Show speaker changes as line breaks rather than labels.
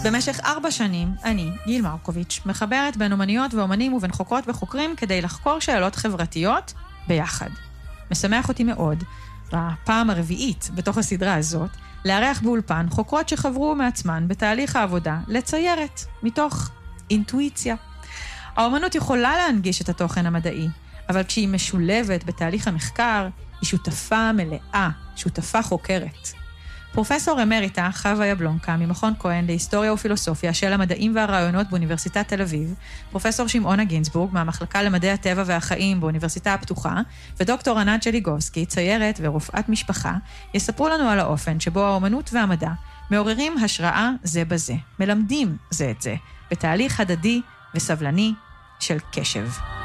במשך 4 שנים, אני, גיל מרקוביץ', מחברת בין אומניות ואומנים ובין חוקרות וחוקרים כדי לחקור שאלות חברתיות ביחד. משמח אותי מאוד, בפעם הרביעית בתוך הסדרה הזאת, לארח באולפן חוקרות שחברו מעצמן בתהליך העבודה לציירת, מתוך אינטואיציה. האומנות יכולה להנגיש את התוכן המדעי, אבל כשהיא משולבת בתהליך המחקר, היא שותפה מלאה, שותפה חוקרת. פרופסור אמריטה חווה יבלונקה ממכון כהן להיסטוריה ופילוסופיה של המדעים והרעיונות באוניברסיטת תל אביב, פרופסור שמעונה גינזבורג מהמחלקה למדעי הטבע והחיים באוניברסיטה הפתוחה, ודוקטור ענת שליגובסקי, ציירת ורופאת משפחה, יספרו לנו על האופן שבו האומנות והמדע מעוררים השראה זה בזה, מלמדים זה את זה, בתהליך הדדי וסבלני של קשב.